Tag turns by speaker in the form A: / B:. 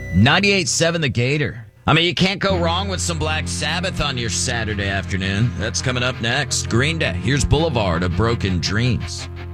A: 98.7 The Gator. I mean, you can't go wrong with some Black Sabbath on your Saturday afternoon. That's coming up next. Green Day. Here's Boulevard of Broken Dreams.